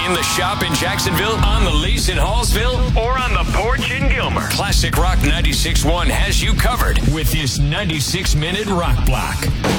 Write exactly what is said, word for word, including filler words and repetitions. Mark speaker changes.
Speaker 1: In the shop in Jacksonville, on the lease in Hallsville, or on the porch in Gilmer, Classic Rock ninety-six point one has you covered with this ninety-six minute rock block.